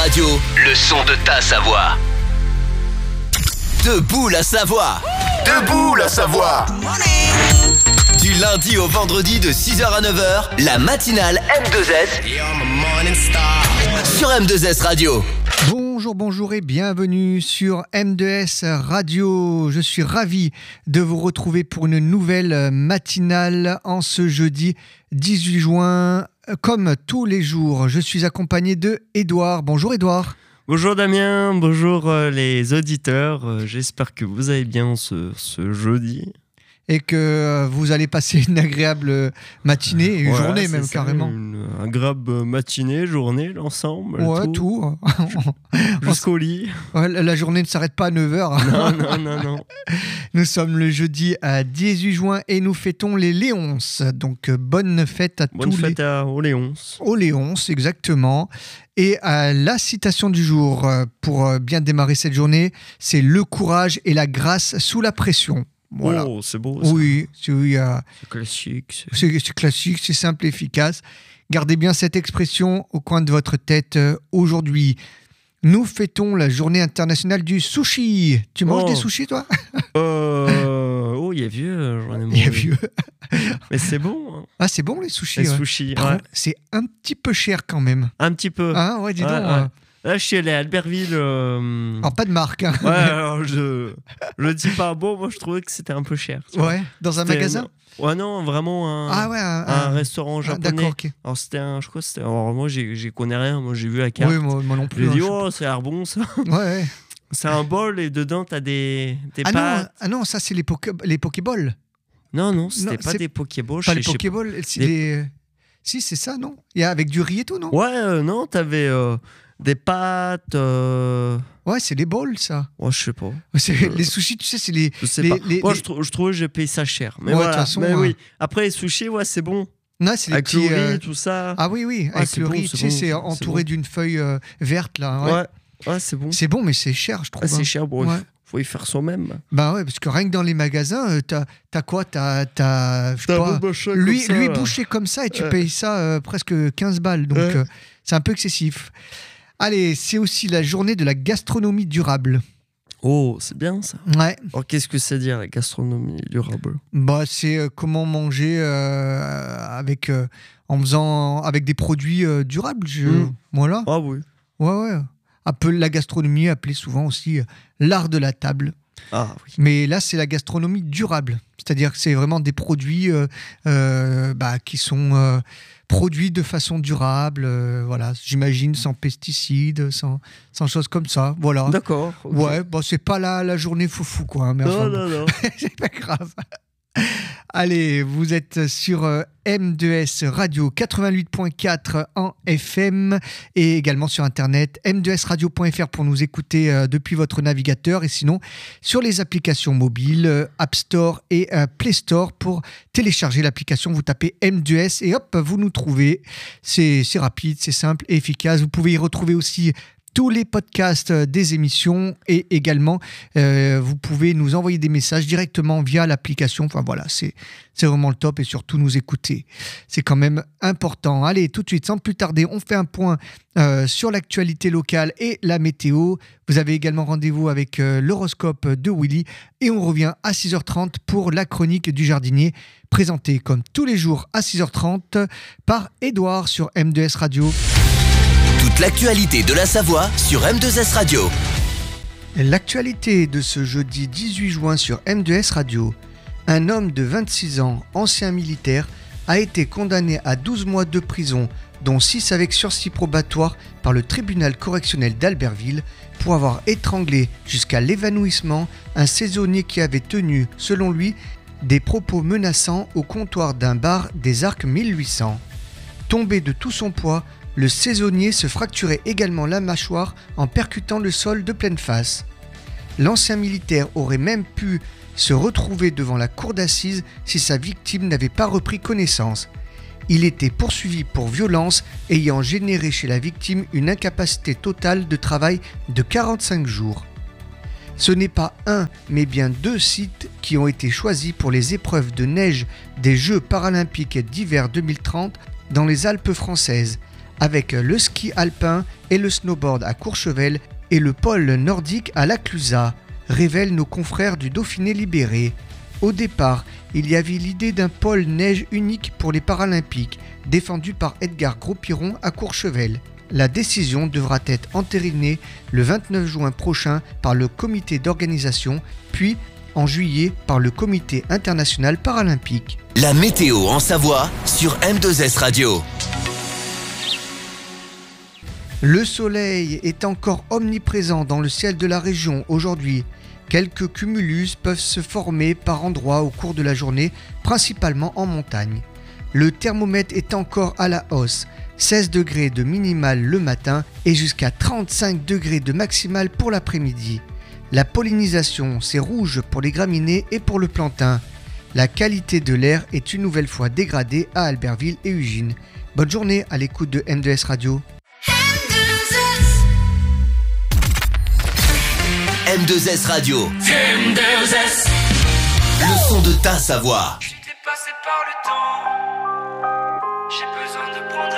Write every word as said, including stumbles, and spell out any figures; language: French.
Radio, le son de ta Savoie. Debout la Savoie. Debout la Savoie. Du lundi au vendredi de six heures à neuf heures, la matinale M deux S sur M deux S Radio. Bonjour, bonjour et bienvenue sur M deux S Radio. Je suis ravi de vous retrouver pour une nouvelle matinale en ce jeudi dix-huit juin. Comme tous les jours, je suis accompagné de Édouard. Bonjour Édouard. Bonjour Damien, bonjour euh, les auditeurs. Euh, j'espère que vous allez bien ce, ce jeudi. Et que vous allez passer une agréable matinée, une ouais, journée même ça, carrément. Une agréable matinée, journée, l'ensemble. Ouais, tout. tout. Jusqu'au lit. Ouais, la journée ne s'arrête pas à neuf heures. Non, non, non, non. Nous sommes le jeudi à dix-huit juin et nous fêtons les Léonces. Donc bonne fête à bonne tous fête les... Bonne fête aux Léonces. Aux Léonces, exactement. Et à la citation du jour, pour bien démarrer cette journée, c'est le courage et la grâce sous la pression. Voilà. Oh, c'est beau ça. Oui, c'est, oui, euh, c'est classique. C'est... C'est, c'est classique, c'est simple et efficace. Gardez bien cette expression au coin de votre tête euh, aujourd'hui. Nous fêtons la journée internationale du sushi. Tu manges oh. des sushis, toi ? euh... Oh, il y a vieux, j'en ai mangé. Il y a vieux. Mais c'est bon. Hein. Ah, c'est bon les sushis. Les ouais. sushis, Par ouais. contre, c'est un petit peu cher quand même. Un petit peu. Ah ouais, dis ouais, donc. ouais. Euh... Là, je suis allé à Albertville. Euh... Alors, pas de marque. Hein. Ouais, alors je je dis pas. Bon, moi, je trouvais que c'était un peu cher. Ouais, dans un c'était... magasin. Ouais, non, vraiment un, ah ouais, un, un un... restaurant japonais. Ah, d'accord, ok. Alors, c'était un, je crois, c'était. Alors, moi, j'ai, j'y connais rien. Moi, j'ai vu la carte. Oui, moi, moi non plus. J'ai hein, dit, je... oh, c'est l'air bon ça. Ouais, ouais. C'est un bol et dedans, t'as des, des ah pâtes. Non, ah non, ça, c'est les, poké... les Pokéballs. Non, non, c'était non, pas c'est... des Pokéballs. Pas les Pokéballs. C'est des... les... Si, c'est ça, non ? Il y a avec du riz et tout, non ? Ouais, euh, non, t'avais euh, des pâtes. Euh... Ouais, c'est les balls, ça. Ouais, je sais pas. C'est, euh... Les sushis, tu sais, c'est les. Je sais les, pas. Les, Moi, les... je, trou- je trouvais que j'ai payé ça cher. Mais ouais, voilà. De toute façon, mais hein. oui. Après, les sushis, ouais, c'est bon. Non, c'est les avec petits, le riz, euh... tout ça. Ah oui, oui, ah, avec le bon, riz, tu sais, bon, c'est entouré bon. d'une feuille euh, verte, là. Ouais. ouais, ouais, c'est bon. C'est bon, mais c'est cher, je trouve. Ah, c'est hein. cher, bon, ouais. il faut y faire soi-même. Bah ouais, parce que rien que dans les magasins, euh, t'as, t'as quoi T'as, t'as, je sais pas, lui, ça, lui là. bouché comme ça et tu ouais. payes ça euh, presque quinze balles, donc ouais. euh, c'est un peu excessif. Allez, c'est aussi la journée de la gastronomie durable. Oh, c'est bien ça. Ouais. Alors, qu'est-ce que c'est dire la gastronomie durable ? Bah, c'est euh, comment manger euh, avec, euh, en faisant, avec des produits euh, durables. Je... Mmh. Voilà. Ah oui. Ouais, ouais. Appel, la gastronomie, appelée souvent aussi euh, l'art de la table. Ah oui. Mais là, c'est la gastronomie durable. C'est-à-dire que c'est vraiment des produits euh, euh, bah, qui sont euh, produits de façon durable. Euh, voilà, j'imagine, sans pesticides, sans, sans choses comme ça. Voilà. D'accord. Okay. Ouais, bon, c'est pas la, la journée foufou, quoi. Mais non, enfin, non, non. c'est pas grave. Allez, vous êtes sur euh, M deux S Radio quatre-vingt-huit point quatre en F M et également sur internet m deux s radio point f r pour nous écouter euh, depuis votre navigateur et sinon sur les applications mobiles euh, App Store et euh, Play Store pour télécharger l'application. Vous tapez M deux S et hop, vous nous trouvez. C'est, c'est rapide, c'est simple et efficace. Vous pouvez y retrouver aussi tous les podcasts des émissions et également euh, vous pouvez nous envoyer des messages directement via l'application. Enfin voilà, c'est, c'est vraiment le top et surtout nous écouter. C'est quand même important. Allez, tout de suite, sans plus tarder, on fait un point euh, sur l'actualité locale et la météo. Vous avez également rendez-vous avec euh, l'horoscope de Willy et on revient à six heures trente pour la chronique du jardinier présentée comme tous les jours à six heures trente par Édouard sur M deux S Radio. Toute l'actualité de la Savoie sur M deux S Radio. L'actualité de ce jeudi dix-huit juin sur M deux S Radio. Un homme de vingt-six ans, ancien militaire, a été condamné à douze mois de prison, dont six avec sursis probatoire par le tribunal correctionnel d'Albertville pour avoir étranglé jusqu'à l'évanouissement un saisonnier qui avait tenu, selon lui, des propos menaçants au comptoir d'un bar des Arcs mille huit cents. Tombé de tout son poids, le saisonnier se fracturait également la mâchoire en percutant le sol de pleine face. L'ancien militaire aurait même pu se retrouver devant la cour d'assises si sa victime n'avait pas repris connaissance. Il était poursuivi pour violence ayant généré chez la victime une incapacité totale de travail de quarante-cinq jours. Ce n'est pas un, mais bien deux sites qui ont été choisis pour les épreuves de neige des Jeux paralympiques d'hiver deux mille trente dans les Alpes françaises, avec le ski alpin et le snowboard à Courchevel et le pôle nordique à La Clusaz, révèlent nos confrères du Dauphiné libéré. Au départ, il y avait l'idée d'un pôle neige unique pour les Paralympiques, défendu par Edgar Gros-Piron à Courchevel. La décision devra être entérinée le vingt-neuf juin prochain par le comité d'organisation, puis en juillet par le comité international paralympique. La météo en Savoie sur M deux S Radio. Le soleil est encore omniprésent dans le ciel de la région aujourd'hui. Quelques cumulus peuvent se former par endroits au cours de la journée, principalement en montagne. Le thermomètre est encore à la hausse, seize degrés de minimal le matin et jusqu'à trente-cinq degrés de maximal pour l'après-midi. La pollinisation, c'est rouge pour les graminées et pour le plantain. La qualité de l'air est une nouvelle fois dégradée à Albertville et Ugine. Bonne journée à l'écoute de M deux S Radio. M deux S Radio. M deux S. Le son de ta Savoie. Je suis dépassé par le temps. J'ai besoin de prendre